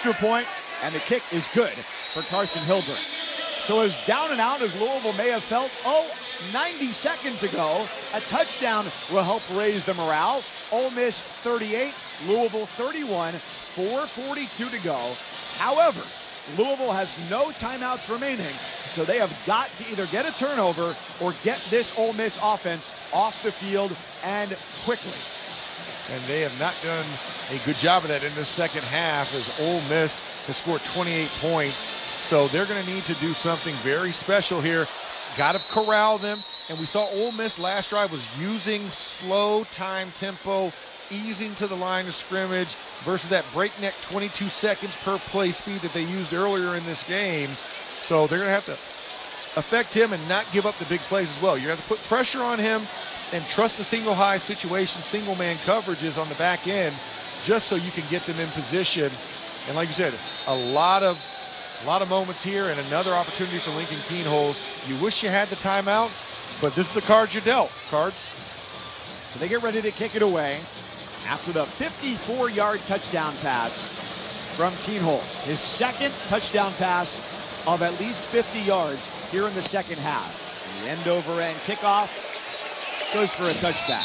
extra point, and the kick is good for Carson Hildreth. So as down and out as Louisville may have felt, 90 seconds ago, a touchdown will help raise the morale. Ole Miss 38, Louisville 31, 4:42 to go. However, Louisville has no timeouts remaining, so they have got to either get a turnover or get this Ole Miss offense off the field and quickly. And they have not done a good job of that in the second half, as Ole Miss has scored 28 points. So they're going to need to do something very special here. Got to corral them. And we saw Ole Miss last drive was using slow time tempo, easing to the line of scrimmage versus that breakneck 22 seconds per play speed that they used earlier in this game. So they're going to have to affect him and not give up the big plays as well. You're going to have to put pressure on him and trust the single high situation, single man coverages on the back end, just so you can get them in position. And like you said, a lot of moments here and another opportunity for Lincoln Kienholz. You wish you had the timeout, but this is the cards you're dealt, Cards. So they get ready to kick it away after the 54-yard touchdown pass from Kienholz. His second touchdown pass of at least 50 yards here in the second half. The end-over-end kickoff goes for a touchback.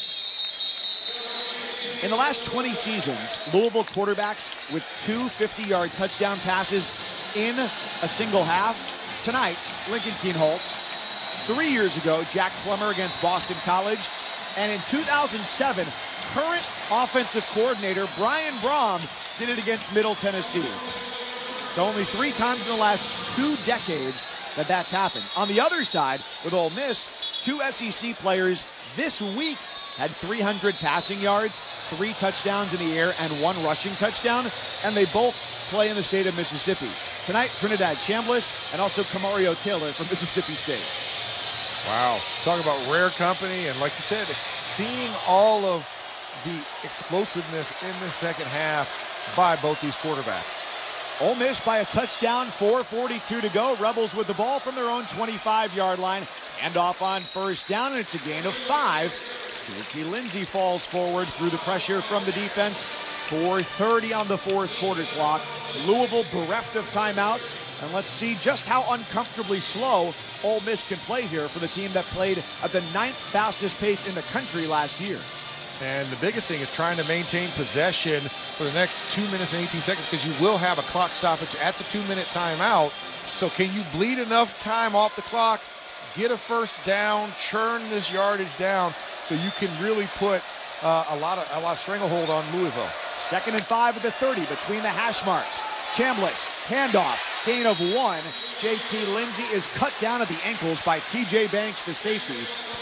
In the last 20 seasons, Louisville quarterbacks with two 50-yard touchdown passes in a single half. Tonight, Lincoln Kienholz. 3 years ago, Jack Plummer against Boston College. And in 2007, current offensive coordinator Brian Brom did it against Middle Tennessee. So only 3 times in the last 2 decades that's happened. On the other side, with Ole Miss, 2 SEC players this week had 300 passing yards, 3 touchdowns in the air, and 1 rushing touchdown, and they both play in the state of Mississippi. Tonight, Trinidad Chambliss and also Camario Taylor from Mississippi State. Wow, talk about rare company, and like you said, seeing all of the explosiveness in the second half by both these quarterbacks. Ole Miss by a touchdown, 4:42 to go. Rebels with the ball from their own 25-yard line. And off on first down, and it's a gain of 5. JT Lindsey falls forward through the pressure from the defense. 4:30 on the fourth quarter clock. Louisville bereft of timeouts. And let's see just how uncomfortably slow Ole Miss can play here for the team that played at the 9th fastest pace in the country last year. And the biggest thing is trying to maintain possession for the next 2 minutes and 18 seconds, because you will have a clock stoppage at the 2-minute timeout. So can you bleed enough time off the clock, get a first down, churn this yardage down, so you can really put a lot of stranglehold on Louisville. 2nd and 5 at the 30 between the hash marks. Chambliss, handoff, gain of 1. JT Lindsey is cut down at the ankles by TJ Banks, the safety.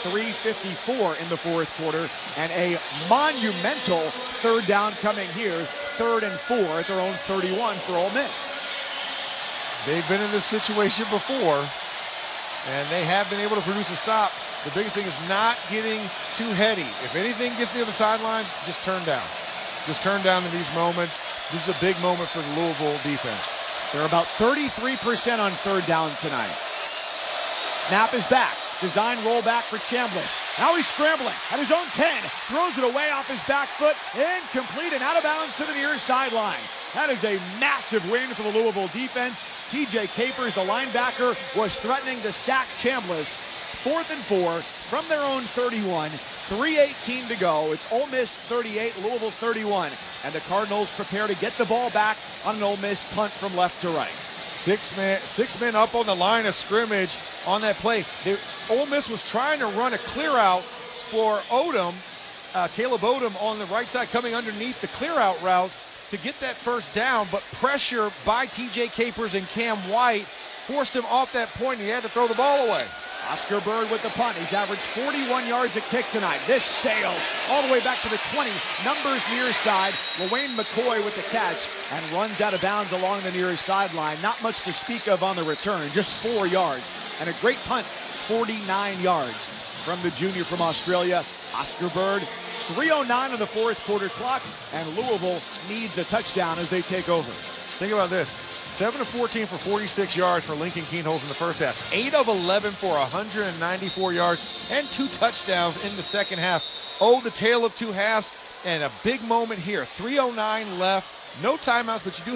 3:54 in the fourth quarter, and a monumental third down coming here. 3rd and 4 at their own 31 for Ole Miss. They've been in this situation before, and they have been able to produce a stop. The biggest thing is not getting too heady. If anything gets me to the sidelines, just turn down. Just turn down in these moments. This is a big moment for the Louisville defense. They're about 33% on third down tonight. Snap is back. Design rollback for Chambliss. Now he's scrambling at his own 10. Throws it away off his back foot. Incomplete and out of bounds to the near sideline. That is a massive win for the Louisville defense. TJ Capers, the linebacker, was threatening to sack Chambliss. 4th and 4 from their own 31. 3:18 to go. It's Ole Miss 38, Louisville 31. And the Cardinals prepare to get the ball back on an Ole Miss punt from left to right. 6 men up on the line of scrimmage on that play. Ole Miss was trying to run a clear out for Odom, Caleb Odom on the right side, coming underneath the clear out routes to get that first down, but pressure by TJ Capers and Cam White forced him off that point, and he had to throw the ball away. Oscar Bird with the punt. He's averaged 41 yards a kick tonight. This sails all the way back to the 20. Numbers near side. LaWayne McCoy with the catch and runs out of bounds along the near sideline. Not much to speak of on the return, just 4 yards. And a great punt, 49 yards from the junior from Australia, Oscar Bird. 3:09 on the fourth quarter clock, and Louisville needs a touchdown as they take over. Think about this. 7 of 14 for 46 yards for Lincoln Kienholz in the first half. 8 of 11 for 194 yards and 2 touchdowns in the second half. Oh, the tale of two halves, and a big moment here. 3:09 left. No timeouts, but you do